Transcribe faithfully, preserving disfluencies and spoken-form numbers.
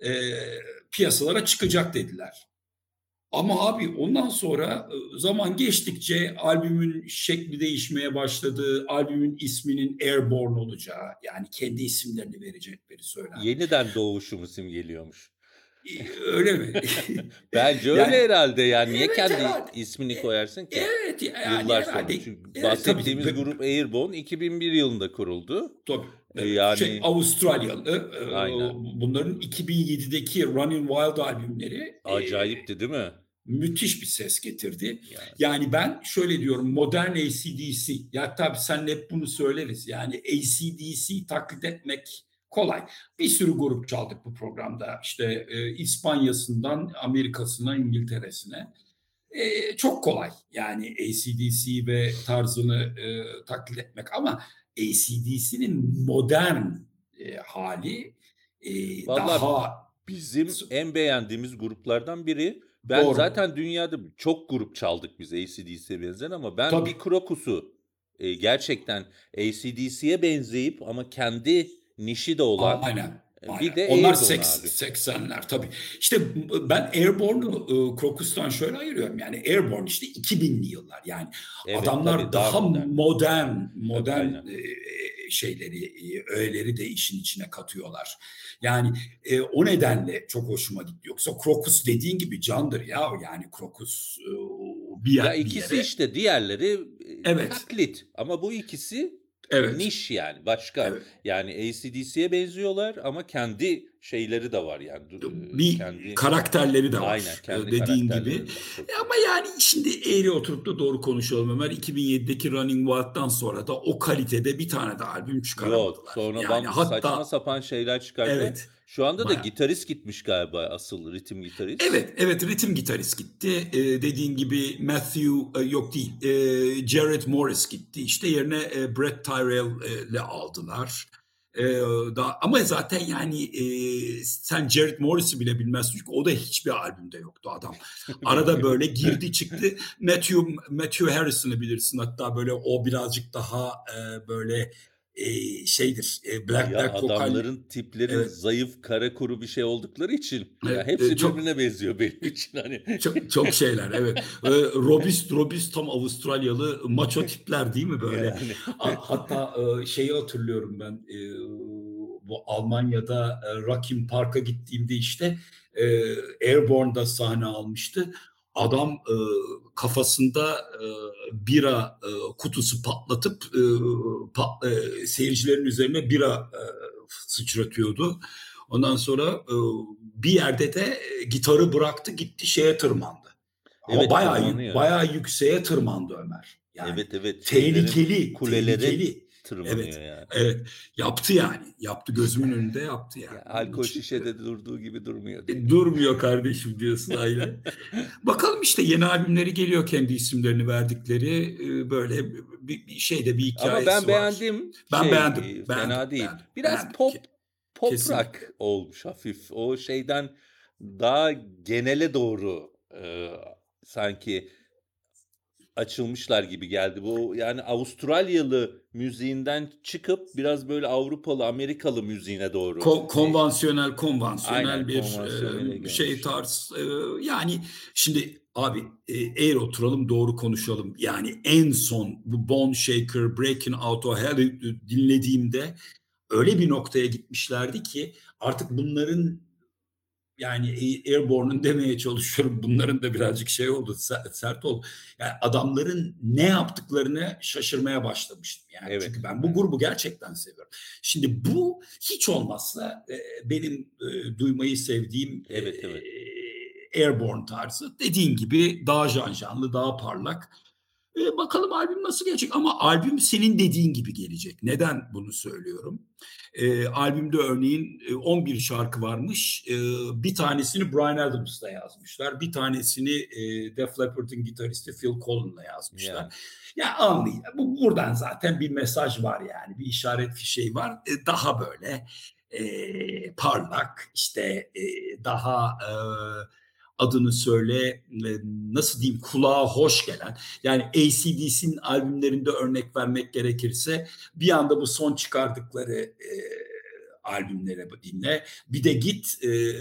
eee, piyasalara çıkacak dediler. Ama abi ondan sonra, ııı, zaman geçtikçe albümün şekli değişmeye başladı. Albümün isminin Airborne olacağı, yani kendi isimlerini verecekleri söylendi. Yeniden doğuşu mu simgeliyormuş? İii, öyle mi? Bence Yani, öyle herhâlde, yani niye evet kendi herhâlde. ismini E koyarsın ki evet, yani yıllar sonra? herhâlde. Çünkü Evet, tabii ki. bahsettiğimiz grup Airborne iki bin bir yılında kuruldu. Tabii, Eee, evet. Şey, yani Avustralyalı, Aynen. ııı, bunların iki bin yedideki Runnin' Wild albümleri, eee, Acayipti, değil mi? müthiş bir ses getirdi. Yani. Yani ben şöyle diyorum, modern A.C/D.C, ya tabii seninle hep bunu söyleriz, yani A.C/D.C taklit etmek kolay. Bir sürü grup çaldık bu programda. İşte, eee, İspanya'sından Amerika'sına, İngiltere'sine. Eee, çok kolay yani A.C/D.C ve tarzını, eee, taklit etmek ama A.C/D.C'nin modern, eee, hâli, eee, Valla daha bizim s en beğendiğimiz gruplardan biri. Ben Doğru. zaten dünyada çok grup çaldık biz A.C/D.C'ye benzeyen ama ben Tabii. bir Krokus'u, eee, gerçekten A.C/D.C'ye benzeyip ama kendi nişi de olan, Aynen, eee, bir aynen. de Onlar Airborne seks abi. seksenler tabii. İşte b ben Airborne'u, ııı, Krokus'tan şöyle ayırıyorum. Yani Airborne işte iki binli yıllar. Yani Evet, tabii adamlar daha daha modern. modern, Tabii, modern, aynen. eee, şeyleri, iii, öğeleri de işin içine katıyorlar. Yani, eee, o nedenle çok hoşuma gitti. Yoksa Krokus dediğin gibi candır yahu, yani Krokus, ııı, bir Ya yer bir ikisi yere işte, diğerleri, eee, Evet. taklit ama bu ikisi Evet. niş yani başka. Evet. Yani A.C/D.C'ye benziyorlar ama kendi şeyleri de var yani du eee, Bir kendi karakterleri de Aynen, var, eee, kendi dediğin gibi. karakterleri de var. E, Çok doğru. ama yani şimdi eğri oturup da doğru konuşalım Ömer. iki bin yedideki Running Wild'dan sonra da o kalitede bir tane de albüm Yok, çıkaramadılar. sonra Yani bam saçma hatta sapan şeyler çıkardılar. Evet, Şu anda da bayağı. gitarist gitmiş galiba asıl ritim gitarist. Evet, evet, ritim gitarist gitti. Eee, dediğin gibi Matthew, eee, yok değil, eee, Jared Morris gitti. İşte yerine, eee, Brett Tyrrell eee, le aldılar. Eee, da ama zaten yani, eee, sen Jared Morris'i bile bilmezsin çünkü o da hiçbir albümde yoktu adam. Arada Bilmiyorum. böyle girdi çıktı. Matthew Matthew Harrison'ı bilirsin hatta böyle o birazcık daha, eee, böyle, eee, şeydir, eee, Black Ya Black vokal adamların tipleri Evet. zayıf, kara kuru bir şey oldukları için ya Evet, eee, hepsi çok birbirine benziyor benim için hani. çok çok şeyler evet. Eee, robust robust tam Avustralyalı maço tipler değil mi böyle? Yani. A hatta, ııı, şeyi hatırlıyorum ben, eee, bu Almanya'da, eee, Rock im Park'a gittiğimde işte, eee, Airborne'da sahne almıştı. Adam, ııı, kafasında, ııı, bira, ııı, kutusu patlatıp, ııı, pat eee, seyircilerin üzerine bira, eee, sıçratıyordu. Ondan sonra, ııı, bir yerde de gitarı bıraktı gitti şeye tırmandı. Ama Evet, bayağı yük tırmanıyor. bayağı yükseğe tırmandı Ömer. Yani Evet, evet, şeylerin tehlikeli, kulelere tehlikeli. Evet, tırmanıyor yani. evet. Yaptı yani. Yaptı, gözümün önünde yaptı Ya yani. Onun alkol için, eee şişede durduğu gibi durmuyor E, diyelim. durmuyor kardeşim diyorsun aynen. Bakalım işte yeni albümleri geliyor kendi isimlerini verdikleri. Eee, böyle bi bir şeyde bir Ama ben hikâyesi var. beğendim. Ben Şey, beğendim, eee, beğendim, fena değil. beğendim, Biraz beğendim ki pop pop kesinlikle. rock olmuş hafif. O şeyden daha genele doğru, eee, sanki açılmışlar gibi geldi. Bu yani Avustralyalı müziğinden çıkıp biraz böyle Avrupalı, Amerikalı müziğine doğru Ko bir konvansiyonel konvansiyonel Aynen, bir, konvansiyonele eee, şey gelmişler. tarz, eee, yani şimdi abi, eee, eğri oturalım doğru konuşalım. Yani en son bu Bone Shaker, Breaking Out of Hell'i dü dinlediğimde öyle bir noktaya gitmişlerdi ki artık bunların yani Air Airborne'un demeye çalışıyorum. Bunların da birazcık şey oldu, se sert oldu. Yani adamların ne yaptıklarını şaşırmaya başlamıştım yani. Çünkü Evet, ben bu evet. grubu gerçekten seviyorum. Şimdi bu hiç olmazsa, eee, benim, eee, duymayı sevdiğim, eee, Evet, evet. Airborne tarzı. Dediğin gibi daha janjanlı, daha parlak. Eee, bakalım albüm nasıl gelecek ama albüm senin dediğin gibi gelecek. Neden bunu söylüyorum? Eee, albümde örneğin, eee, on bir şarkı varmış. Eee, bir tanesini Bryan Adams'la yazmışlar. Bir tanesini, eee, Def Leppard'ın gitaristi Phil Collen'la Yani. yazmışlar. Ya anlay bu buradan zaten bir mesaj var yani. Bir işaret fişeği var. Eee, daha böyle, eee, parlak, işte, eee, daha, eee, adını söyle, eee, nasıl diyeyim, kulağa hoş gelen, yani A.C/D.C'nin albümlerinde örnek vermek gerekirse bir anda bu son çıkardıkları, eee, albümleri dinle. Bir de git, eee